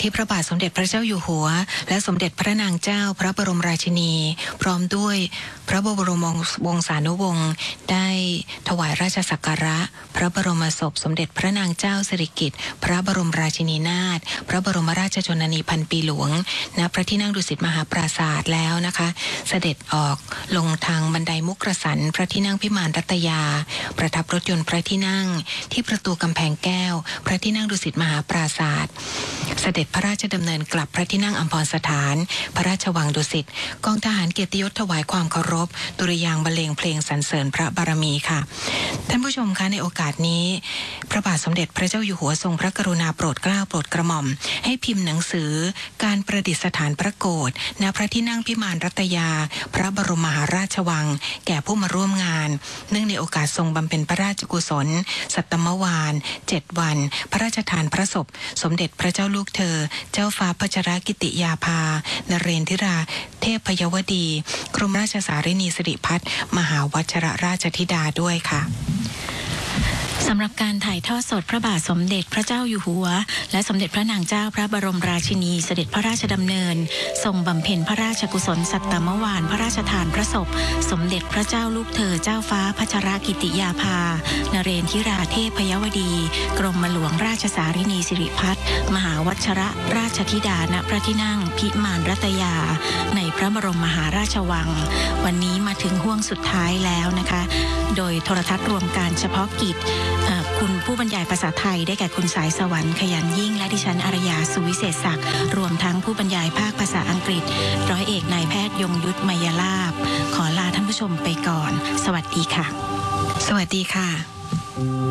ที่พระบาทสมเด็จพระเจ้าอยู่หัวและสมเด็จพระนางเจ้าพระบรมราชินีพร้อมด้วยพระบรมวงศานุวงศ์ได้ถวายราชสักการะพระบรมศพสมเด็จพระนางเจ้าสิริกิติ์พระบรมราชินีนาถพระบรมราชชนนีพันปีหลวงณพระที่นั่งดุสิตมหาปราสาทแล้วนะคะเสด็จออกลงทางบันไดมุกกสันพระที่นั่งพิมานรัตยาประทับรถยนต์พระที่นั่งที่ประตูกำแพงแก้วพระที่นั่งดุสิตมหาปราสาทเสด็จพระราชดำเนินกลับพระที่นั่งอัมพรสถานพระราชวังดุสิตกองทหารเกียรติยศถวายความเคารพดุริยางค์บรรเลงเพลงสรรเสริญพระบารมีค่ะท่านผู้ชมคะในโอกาสนี้พระบาทสมเด็จพระเจ้าอยู่หัวทรงพระกรุณาโปรดเกล้าโปรดกระหม่อมให้พิมพ์หนังสือการประดิษฐานพระโกฐณพระที่นั่งพิมานรัตยาพระบรมมหาราชวังแก่ผู้มาร่วมงานเนื่องในโอกาสทรงบำเพ็ญพระราชกุศลสัตตมวาล7 วันพระราชทานพระศพสมเด็จพระเจ้าลูกเธอเจ้าฟ้าพัชรกิติยาภานเรนทิราเทพยวดีกรมราชสารินีสิริพัฒน์มหาวัชรราชธิดาด้วยค่ะสำหรับการถ่ายทอดสดพระบาทสมเด็จพระเจ้าอยู่หัวและสมเด็จพระนางเจ้าพระบรมราชินีเสด็จพระราชดำเนินทรงบำเพ็ญพระราชกุศลสัตตมวาลพระราชทานพระศพสมเด็จพระเจ้าลูกเธอเจ้าฟ้าพัชรกิติยาภานเรนทิราเทพยวดีกรมหลวงราชสารินีสิริพัฒน์มหาวัชรราชธิดาณพระที่นั่งพิมานรัตยาในพระบรมมหาราชวังวันนี้มาถึงห่วงสุดท้ายแล้วนะคะโดยโทรทัศน์รวมการเฉพาะกิจคุณผู้บรรยายภาษาไทยได้แก่คุณสายสวรรค์ขยันยิ่งและดิฉันอารยาสุวิเศษศักดิ์รวมทั้งผู้บรรยายภาคภาษาอังกฤษร้อยเอกนายแพทย์ยงยุทธไมยลาภขอลาท่านผู้ชมไปก่อนสวัสดีค่ะสวัสดีค่ะ